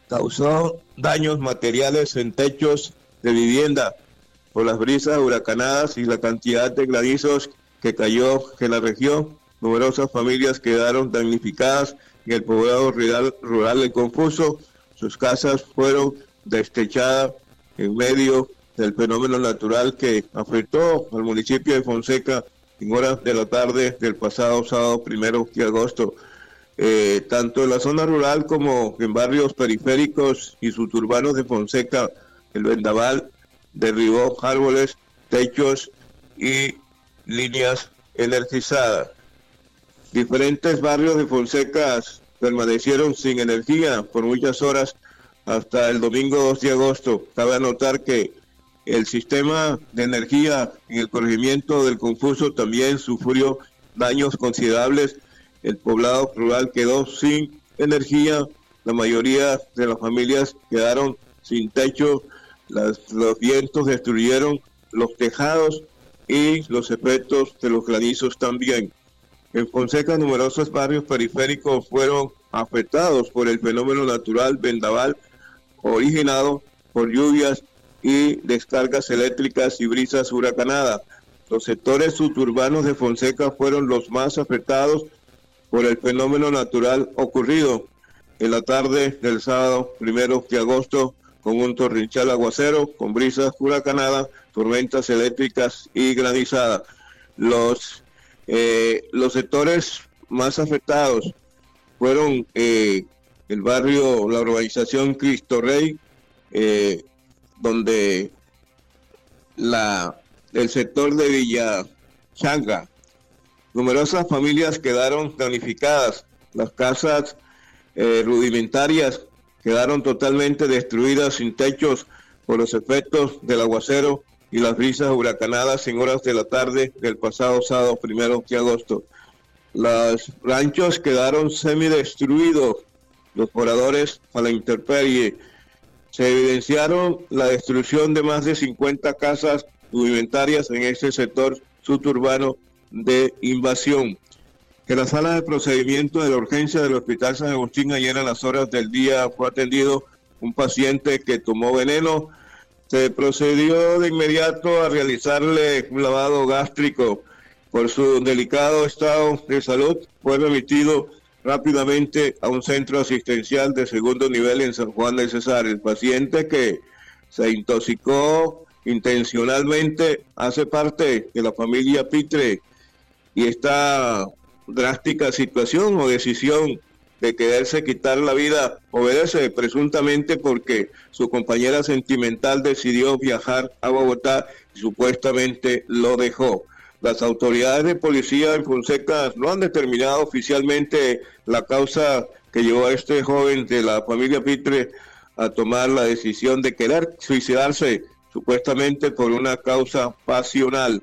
causó daños materiales en techos de vivienda por las brisas huracanadas y la cantidad de granizos que cayó en la región. Numerosas familias quedaron damnificadas en el poblado rural del Confuso. Sus casas fueron destechadas en medio del fenómeno natural que afectó al municipio de Fonseca en horas de la tarde del pasado sábado 1 de agosto. Tanto en la zona rural como en barrios periféricos y suburbanos de Fonseca, el vendaval derribó árboles, techos y líneas energizadas. Diferentes barrios de Fonseca permanecieron sin energía por muchas horas hasta el domingo 2 de agosto. Cabe anotar que el sistema de energía en el corregimiento del Confuso también sufrió daños considerables. El poblado rural quedó sin energía, la mayoría de las familias quedaron sin techo, los vientos destruyeron los tejados y los efectos de los granizos también. En Fonseca, numerosos barrios periféricos fueron afectados por el fenómeno natural vendaval originado por lluvias y descargas eléctricas y brisas huracanadas. Los sectores suburbanos de Fonseca fueron los más afectados por el fenómeno natural ocurrido en la tarde del sábado 1 de agosto, con un torrencial aguacero, con brisas huracanadas, tormentas eléctricas y granizadas. Los sectores más afectados fueron el barrio, la urbanización Cristo Rey, donde el sector de Villa Changa. Numerosas familias quedaron damnificadas, las casas rudimentarias quedaron totalmente destruidas sin techos por los efectos del aguacero y las brisas huracanadas en horas de la tarde del pasado sábado 1 de agosto. Los ranchos quedaron semidestruidos, los moradores a la intemperie. Se evidenciaron la destrucción de más de 50 casas rudimentarias en este sector suburbano de invasión. En la sala de procedimiento de la urgencia del Hospital San Agustín, ayer a las horas del día fue atendido un paciente que tomó veneno. Se procedió de inmediato a realizarle un lavado gástrico. Por su delicado estado de salud, fue remitido rápidamente a un centro asistencial de segundo nivel en San Juan del Cesar. El paciente, que se intoxicó intencionalmente, hace parte de la familia Pitre, y esta drástica situación o decisión de quererse quitar la vida obedece presuntamente porque su compañera sentimental decidió viajar a Bogotá y supuestamente lo dejó. Las autoridades de policía en Fonseca no han determinado oficialmente la causa que llevó a este joven de la familia Pitre a tomar la decisión de querer suicidarse, supuestamente por una causa pasional.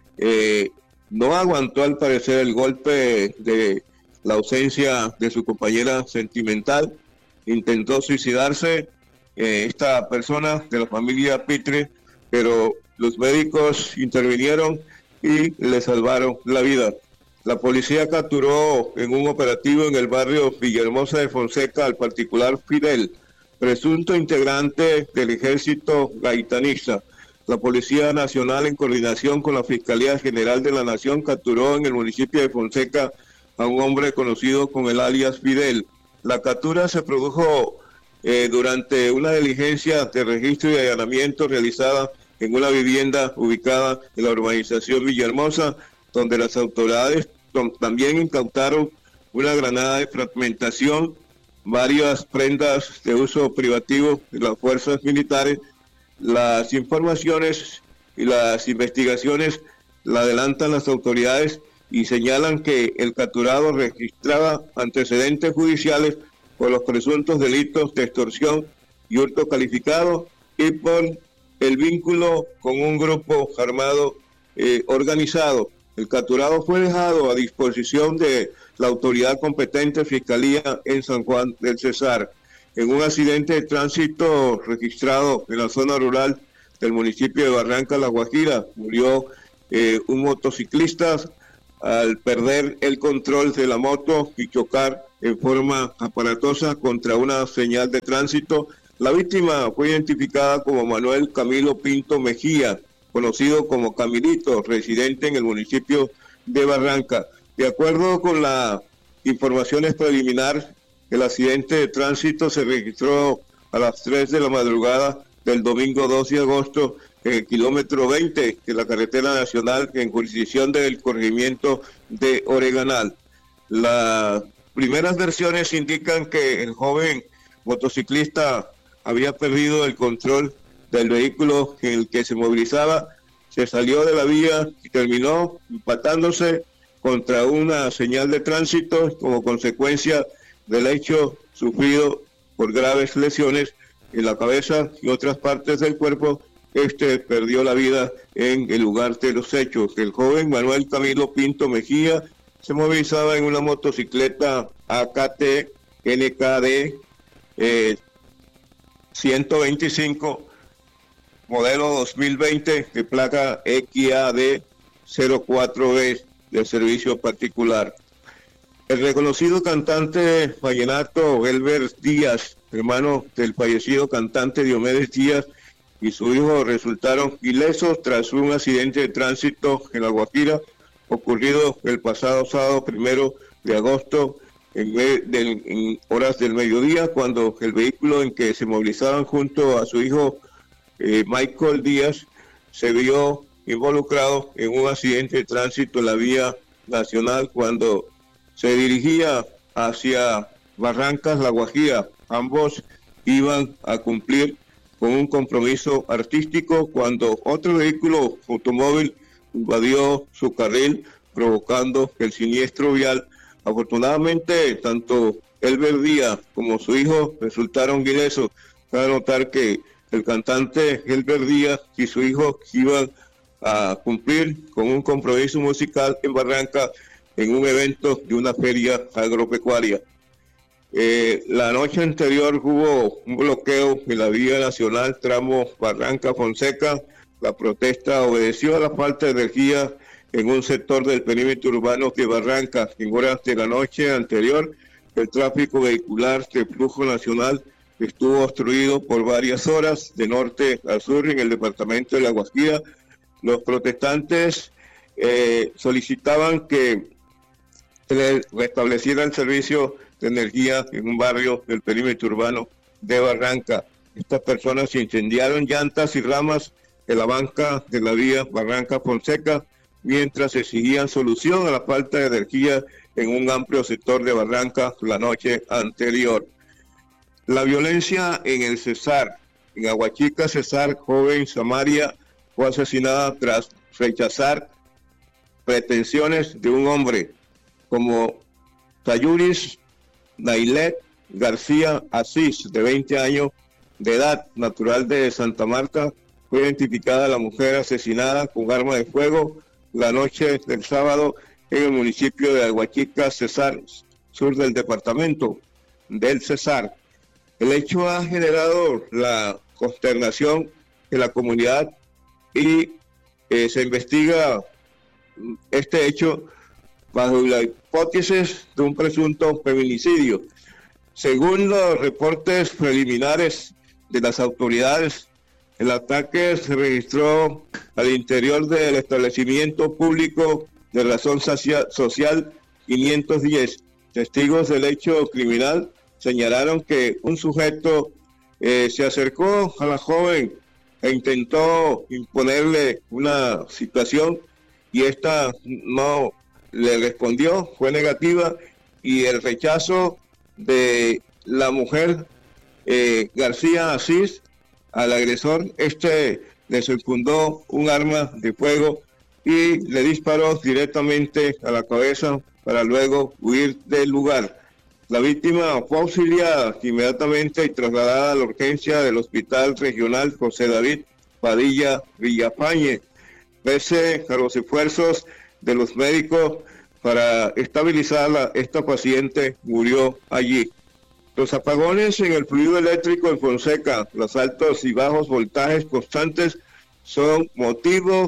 No aguantó al parecer el golpe de la ausencia de su compañera sentimental, intentó suicidarse esta persona de la familia Pitre, pero los médicos intervinieron y le salvaron la vida. La policía capturó en un operativo en el barrio Villahermosa de Fonseca al particular Fidel, presunto integrante del ejército gaitanista. La Policía Nacional, en coordinación con la Fiscalía General de la Nación, capturó en el municipio de Fonseca a un hombre conocido con el alias Fidel. La captura se produjo durante una diligencia de registro y allanamiento realizada en una vivienda ubicada en la urbanización Villahermosa, donde las autoridades también incautaron una granada de fragmentación, varias prendas de uso privativo de las fuerzas militares. Las informaciones y las investigaciones la adelantan las autoridades y señalan que el capturado registraba antecedentes judiciales por los presuntos delitos de extorsión y hurto calificado y por el vínculo con un grupo armado organizado. El capturado fue dejado a disposición de la autoridad competente Fiscalía en San Juan del Cesar. En un accidente de tránsito registrado en la zona rural del municipio de Barranca La Guajira, murió un motociclista al perder el control de la moto y chocar en forma aparatosa contra una señal de tránsito. La víctima fue identificada como Manuel Camilo Pinto Mejía, conocido como Camilito, residente en el municipio de Barranca. De acuerdo con las informaciones preliminares, el accidente de tránsito se registró a las 3 de la madrugada del domingo 12 de agosto en el kilómetro 20 de la carretera nacional en jurisdicción del corregimiento de Oreganal. Las primeras versiones indican que el joven motociclista había perdido el control del vehículo en el que se movilizaba, se salió de la vía y terminó impactándose contra una señal de tránsito como consecuencia del hecho sufrido por graves lesiones en la cabeza y otras partes del cuerpo. Perdió la vida en el lugar de los hechos. El joven Manuel Camilo Pinto Mejía se movilizaba en una motocicleta AKT NKD 125 modelo 2020 de placa XAD 04B de servicio particular. El reconocido cantante vallenato Elber Díaz, hermano del fallecido cantante Diomedes Díaz, y su hijo resultaron ilesos tras un accidente de tránsito en La Guajira ocurrido el pasado sábado 1 de agosto en horas del mediodía, cuando el vehículo en que se movilizaban junto a su hijo Michael Díaz se vio involucrado en un accidente de tránsito en la vía nacional cuando se dirigía hacia Barrancas, La Guajira. Ambos iban a cumplir con un compromiso artístico cuando otro vehículo automóvil invadió su carril, provocando el siniestro vial. Afortunadamente, tanto Elber Díaz como su hijo resultaron ilesos. Cabe notar que el cantante Elber Díaz y su hijo iban a cumplir con un compromiso musical en Barranca en un evento de una feria agropecuaria. La noche anterior hubo un bloqueo en la vía nacional tramo Barranca-Fonseca. La protesta obedeció a la falta de energía en un sector del perímetro urbano de Barranca. En horas de la noche anterior, el tráfico vehicular de flujo nacional estuvo obstruido por varias horas de norte a sur en el departamento de La Guajira. Los protestantes solicitaban que se les restableciera el servicio de energía en un barrio del perímetro urbano de Barranca. Estas personas incendiaron llantas y ramas en la banca de la vía Barranca-Fonseca, mientras exigían solución a la falta de energía en un amplio sector de Barranca la noche anterior. La violencia en el Cesar, en Aguachica Cesar, joven Samaria, fue asesinada tras rechazar pretensiones de un hombre como Sayuris Nailet García Asís, de 20 años de edad, natural de Santa Marta. Fue identificada la mujer asesinada con arma de fuego la noche del sábado en el municipio de Aguachica Cesar, sur del departamento del Cesar. El hecho ha generado la consternación en la comunidad y se investiga este hecho bajo la hipótesis de un presunto feminicidio. Según los reportes preliminares de las autoridades, el ataque se registró al interior del establecimiento público de razón social 510. Testigos del hecho criminal señalaron que un sujeto se acercó a la joven e intentó imponerle una situación y esta no le respondió, fue negativa, y el rechazo de la mujer García Asís al agresor, le circundó un arma de fuego y le disparó directamente a la cabeza para luego huir del lugar. La víctima fue auxiliada inmediatamente y trasladada a la urgencia del Hospital Regional José David Padilla Villafañe. Pese a los esfuerzos de los médicos para estabilizarla, esta paciente murió allí. Los apagones en el fluido eléctrico en Fonseca, los altos y bajos voltajes constantes son motivo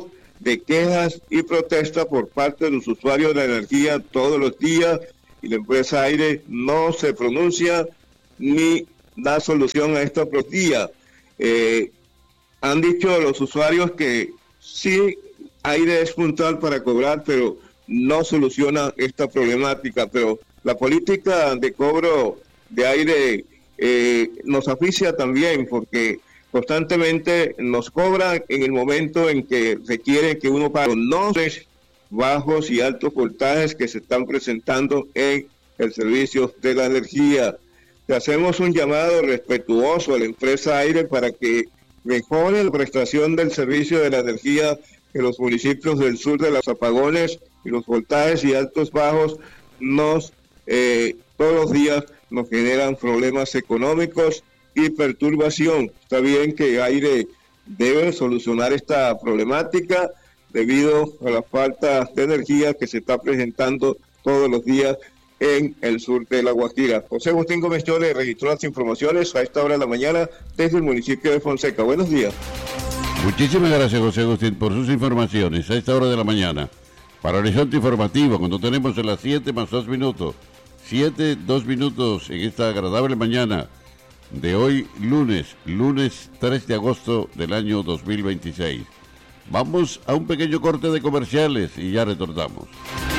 de quejas y protestas por parte de los usuarios de la energía todos los días, y la empresa Aire no se pronuncia ni da solución a esta protesta. Han dicho los usuarios que sí, Aire es puntual para cobrar, pero no soluciona esta problemática. Pero la política de cobro de Aire nos asfixia también, porque constantemente nos cobran en el momento en que requiere que uno pague los bajos y altos voltajes que se están presentando en el servicio de la energía. Le hacemos un llamado respetuoso a la empresa Aire para que mejore la prestación del servicio de la energía en los municipios del sur de los apagones y los voltajes y altos bajos todos los días nos generan problemas económicos y perturbación. Está bien que Aire debe solucionar esta problemática debido a la falta de energía que se está presentando todos los días en el sur de La Guajira. José Agustín Gómez Chole registró las informaciones a esta hora de la mañana desde el municipio de Fonseca. Buenos días. Muchísimas gracias, José Agustín, por sus informaciones a esta hora de la mañana. Para Horizonte Informativo, cuando tenemos a las 7 más 2 minutos, 2 minutos en esta agradable mañana de hoy, lunes 3 de agosto del año 2026. Vamos a un pequeño corte de comerciales y ya retornamos.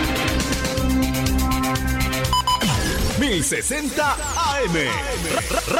1060 AM.